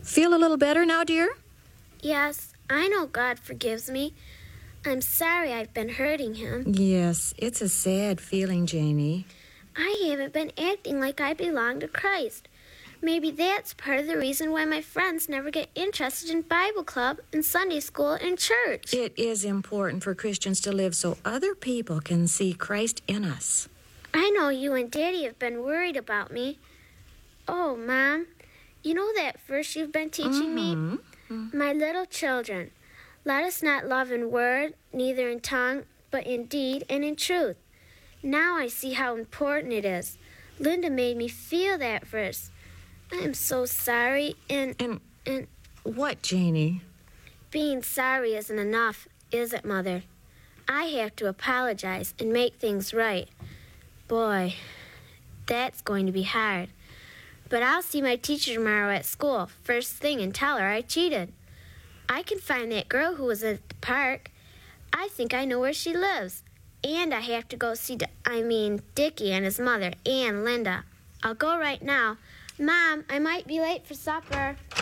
Feel a little better now, dear? Yes, I know God forgives me. I'm sorry I've been hurting him. Yes, it's a sad feeling, Janie. I haven't been acting like I belong to Christ. Maybe that's part of the reason why my friends never get interested in Bible club and Sunday school and church. It is important for Christians to live so other people can see Christ in us. I know you and Daddy have been worried about me. Oh, Mom, you know that verse you've been teaching me? My little children, let us not love in word, neither in tongue, but in deed and in truth. Now I see how important it is. Linda made me feel that verse. I am so sorry, and What, Janie? being sorry isn't enough, is it, Mother? I have to apologize and make things right. Boy, that's going to be hard. But I'll see my teacher tomorrow at school, first thing, and tell her I cheated. I can find that girl who was at the park. I think I know where she lives. And I have to go see Dickie and his mother, and Linda. I'll go right now. Mom, I might be late for supper.